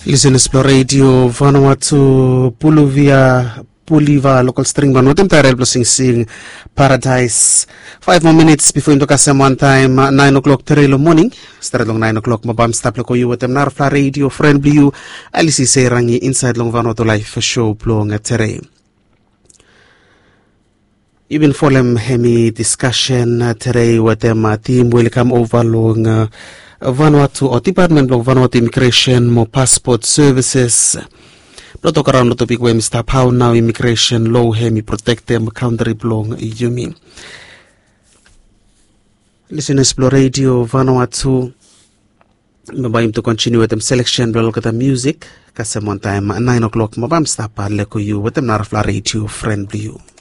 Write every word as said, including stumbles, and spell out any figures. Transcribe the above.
Listen to Radio Vanuatu Puluvia Puliva local string band with them title blessing sing Paradise. Five more minutes before into Kasem one time uh, nine o'clock Terelo morning. Start long nine o'clock mabam stop loko you with them Narfla Radio friendly you Alice say rangi inside long Vanuatu life show blowing at Tere. You've been following hemi discussion uh, today with them uh, team will come over long uh, Vanuatu or Department of Vanuatu Immigration more passport services. Not around the topic where Mister How now immigration law hemi protect them country belong you mean. Listen Explore Radio Vanuatu. Mabam to continue with them selection look at the music. Kasem one time at nine o'clock mabam stop leko you with them Narfla Radio friendly you.